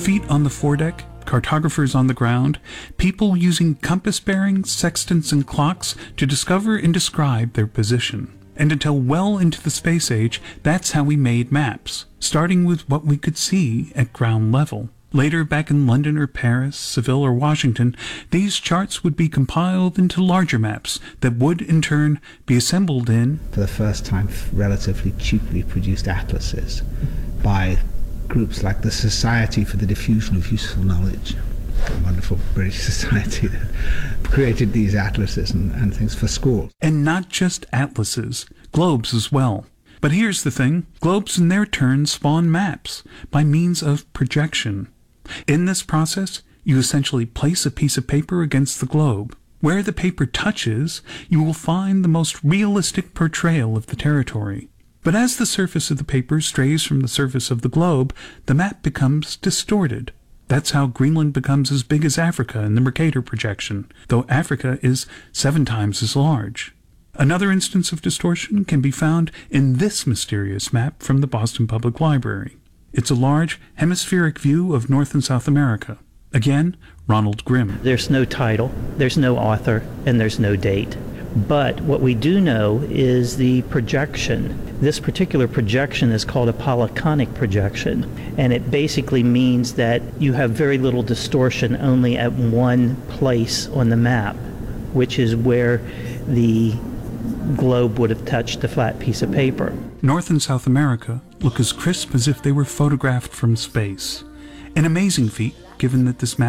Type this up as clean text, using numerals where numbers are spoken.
feet on the foredeck, cartographers on the ground, people using compass bearings, sextants, and clocks to discover and describe their position. And until well into the space age, that's how we made maps, starting with what we could see at ground level. Later, back in London or Paris, Seville or Washington, these charts would be compiled into larger maps that would, in turn, be assembled in, for the first time, relatively cheaply produced atlases by groups like the Society for the Diffusion of Useful Knowledge, a wonderful British society that created these atlases and things for schools. And not just atlases, globes as well. But here's the thing, globes in their turn spawn maps by means of projection. In this process, you essentially place a piece of paper against the globe. Where the paper touches, you will find the most realistic portrayal of the territory. But as the surface of the paper strays from the surface of the globe, the map becomes distorted. That's how Greenland becomes as big as Africa in the Mercator projection, though Africa is 7 times as large. Another instance of distortion can be found in this mysterious map from the Boston Public Library. It's a large hemispheric view of North and South America. Again, Ronald Grimm. There's no title, there's no author, and there's no date. But what we do know is the projection. This particular projection is called a polyconic projection, and it basically means that you have very little distortion only at one place on the map, which is where the globe would have touched the flat piece of paper. North and South America look as crisp as if they were photographed from space. An amazing feat, given that this map